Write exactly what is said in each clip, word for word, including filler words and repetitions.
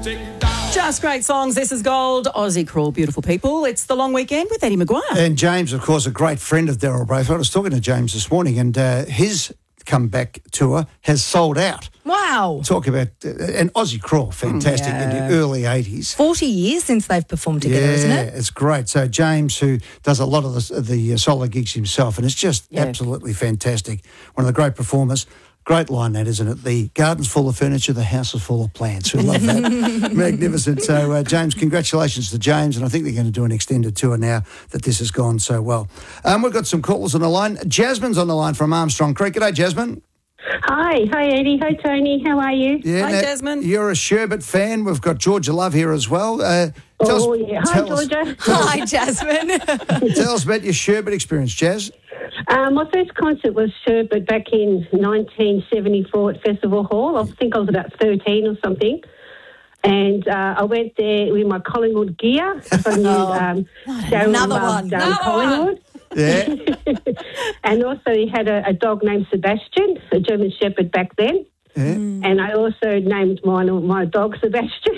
Just great songs. This is Gold. Aussie Crawl, beautiful people. It's the long weekend with Eddie Maguire. And James, of course, a great friend of Daryl Braithwaite. I was talking to James this morning, and uh, his comeback tour has sold out. Wow. Talk about uh, an Aussie Crawl, fantastic, Yeah. in the early eighties. forty years since they've performed together, yeah, isn't it? it's great. So James, who does a lot of the, the uh, solo gigs himself, and it's just Yeah. absolutely fantastic. One of the great performers. Great line that, isn't it? The garden's full of furniture, the house is full of plants. We love that. Magnificent. So, uh, James, congratulations to James, and I think they're going to do an extended tour now that this has gone so well. Um, we've got some callers on the line. Jasmine's on the line from Armstrong Creek. G'day, Jasmine. Hi, hi Eddie, hi Tony, how are you? Yeah, Hi, now, Jasmine. You're a Sherbet fan. We've got Georgia Love here as well. Uh, tell Oh us, yeah, hi tell us- Georgia. Hi, Jasmine. Tell us about your Sherbet experience, Jazz. Um, my first concert was Sherbet back in nineteen seventy-four at Festival Hall. I think I was about thirteen or something. And uh, I went there with my Collingwood gear. I knew, um, Darryl Another loved, one. Um, Another Collingwood. Yeah. And also he had a, a dog named Sebastian, a German Shepherd back then. Yeah. And I also named mine, my dog Sebastian.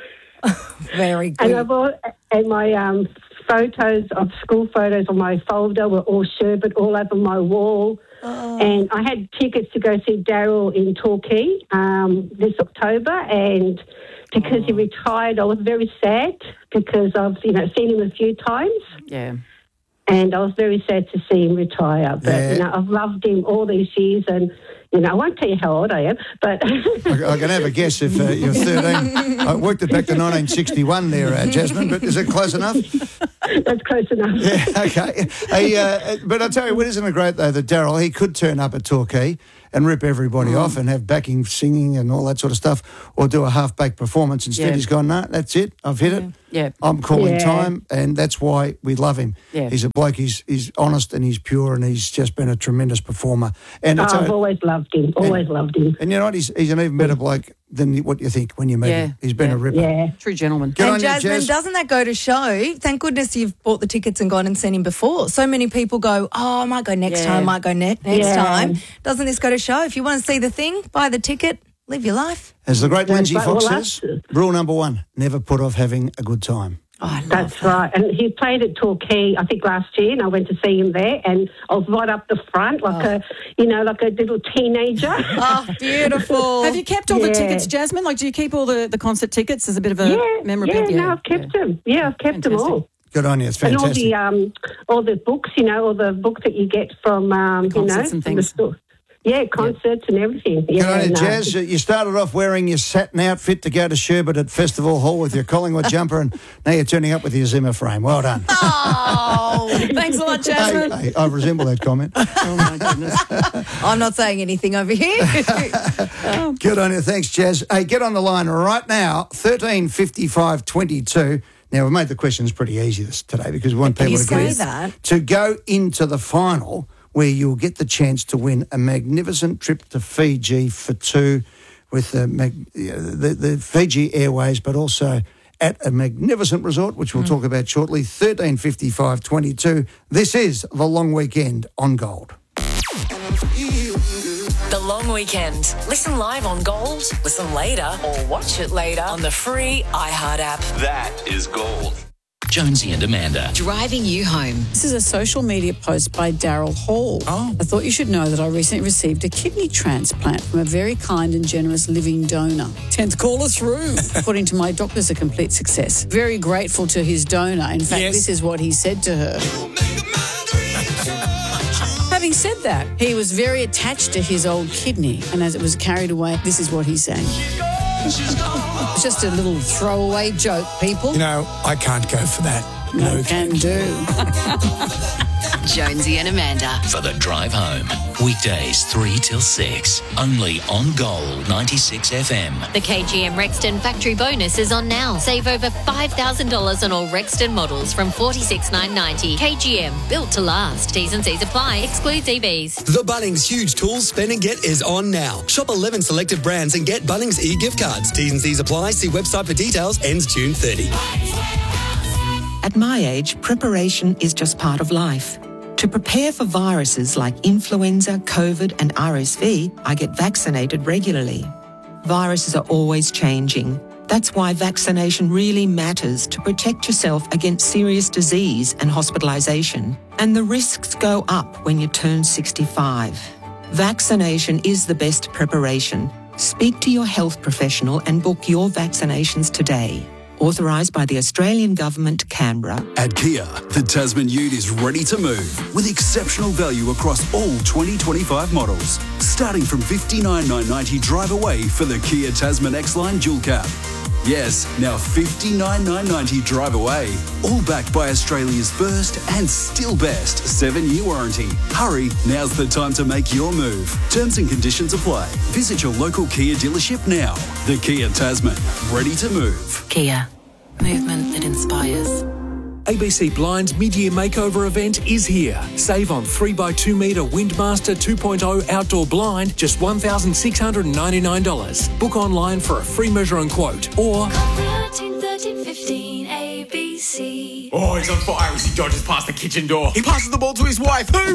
Very And good. I've all, and my um, photos of school photos on my folder were all Sherbet all over my wall. Oh. And I had tickets to go see Daryl in Torquay um, this October, and because he retired, I was very sad because I've you know seen him a few times, Yeah. and I was very sad to see him retire. But Yeah. you know, I've loved him all these years, and you know, I won't tell you how old I am, but I, I can have a guess if uh, you're thirteen. I worked it back to nineteen sixty-one there, uh, Jasmine, but is it close enough? that's close enough. Yeah, okay. Hey, uh, but I tell you what, isn't it great, though, that Daryl, he could turn up at Torquay and rip everybody Mm. off and have backing singing and all that sort of stuff, or do a half-baked performance. Instead, Yeah. he's gone, no, that's it. I've hit it. Yeah. I'm calling Yeah. time, and that's why we love him. Yeah. He's a bloke, he's, he's honest and he's pure, and he's just been a tremendous performer. And Oh, it's I've a, always loved him, always loved him. and you know what? He's, he's an even better bloke than what you think when you meet Yeah. him. He's been Yeah. a ripper. Yeah. True gentleman. Good on And you, Jasmine, Jazz. doesn't that go to show? Thank goodness you've bought the tickets and gone and seen him before. So many people go, oh, I might go next Yeah. time, I might go ne- next Yeah. time. Doesn't this go to show? If you want to see the thing, buy the ticket, live your life. As the great Lindsay right. Fox Well, says, that's- rule number one, never put off having a good time. Oh, I love That's that. right. And he played at Torquay, I think, last year, and I went to see him there, and I was right up the front, like a, you know, like a little teenager. Oh, beautiful. Have you kept all the Yeah. tickets, Jasmine? Like, do you keep all the, the concert tickets as a bit of a yeah, memorabilia? yeah, no, I've kept them. Yeah, I've kept them Fantastic. all. Good on you. It's And all fantastic. the um, all the books, you know, all the books that you get from, um, you know, Concerts and from the things. store. Yeah, concerts and everything. Good Yeah, on you, no. Jazz. Uh, You started off wearing your satin outfit to go to Sherbet at Festival Hall with your Collingwood jumper, and now you're turning up with your Zimmer frame. Well done. Oh, Thanks a lot, Hey, Jasmine. hey, I resemble that comment. Oh, my goodness. I'm not saying anything over here. Good on you. Thanks, Jazz. Hey, get on the line right now, thirteen fifty-five twenty-two. Now, we've made the questions pretty easy this today because we want people You to say get that. to go into the final where you'll get the chance to win a magnificent trip to Fiji for two with the, mag- the, the Fiji Airways, but also at a magnificent resort, which we'll talk about shortly. thirteen fifty-five twenty-two. This is the long weekend on Gold. The Long Weekend. Listen live on Gold, listen later, or watch it later on the free iHeart app. That is Gold. Jonesy and Amanda. Driving you home. This is a social media post by Daryl Hall. Oh. I thought you should know that I recently received a kidney transplant from a very kind and generous living donor. Tenth caller through. According to my doctors, a complete success. Very grateful to his donor. In fact, Yes. this is what he said to her. Having said that, he was very attached to his old kidney, and as it was carried away, this is what he sang. It's just a little throwaway joke, people. You know, I can't go for that. No can do. Jonesy and Amanda. For the drive home. Weekdays three till six. Only on Gold ninety-six F M. The K G M Rexton factory bonus is on now. Save over five thousand dollars on all Rexton models from forty-six thousand nine hundred ninety dollars. K G M, built to last. T's and C's apply. Excludes E Vs. The Bunnings Huge Tools Spend and Get is on now. Shop eleven selected brands and get Bunnings e-gift cards. T's and C's apply. See website for details. Ends June thirtieth. At my age, preparation is just part of life. To prepare for viruses like influenza, COVID and R S V, I get vaccinated regularly. Viruses are always changing. That's why vaccination really matters to protect yourself against serious disease and hospitalisation. And the risks go up when you turn sixty-five. Vaccination is the best preparation. Speak to your health professional and book your vaccinations today. Authorised by the Australian Government, Canberra. At Kia, the Tasman Ute is ready to move with exceptional value across all twenty twenty-five models. Starting from fifty-nine thousand nine hundred ninety drive away for the Kia Tasman X-Line Dual Cab. Yes, now fifty-nine thousand nine hundred ninety drive away. All backed by Australia's first and still best seven-year warranty. Hurry, now's the time to make your move. Terms and conditions apply. Visit your local Kia dealership now. The Kia Tasman, ready to move. Kia, movement that inspires. A B C Blind's mid-year makeover event is here. Save on three by two metre Windmaster two point oh outdoor blind, just one thousand six hundred ninety-nine dollars. Book online for a free measure and quote, or... thirteen, thirteen, fifteen, A B C. Oh, he's on fire as he dodges past the kitchen door. He passes the ball to his wife, who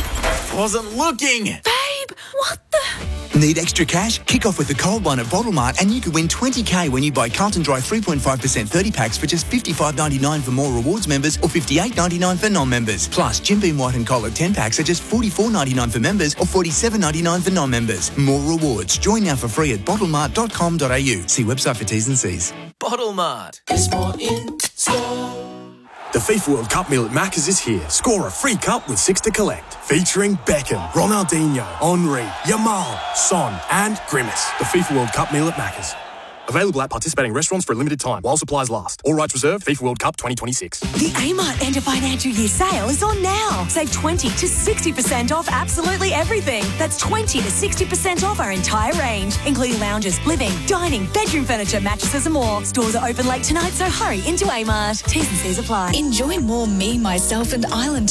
wasn't looking. Babe, what the... Need extra cash? Kick off with the cold one at Bottle Mart and you could win twenty K when you buy Carlton Dry three point five percent thirty packs for just fifty-five ninety-nine for more rewards members or fifty-eight ninety-nine for non-members. Plus, Jim Beam White and Cola ten packs are just forty-four ninety-nine for members or forty-seven ninety-nine for non-members. More rewards. Join now for free at bottlemart dot com dot a u. See website for T's and C's. Bottle Mart. There's more in store. The FIFA World Cup meal at Macca's is here. Score a free cup with six to collect. Featuring Beckham, Ronaldinho, Henry, Yamal, Son and Grimace. The FIFA World Cup meal at Macca's. Available at participating restaurants for a limited time while supplies last. All rights reserved. FIFA World Cup twenty twenty-six. The Amart End of Financial Year sale is on now. Save twenty to sixty percent off absolutely everything. That's twenty to sixty percent off our entire range, including lounges, living, dining, bedroom furniture, mattresses and more. Stores are open late tonight, so hurry into Amart. T's and C's apply. Enjoy more me, myself and Island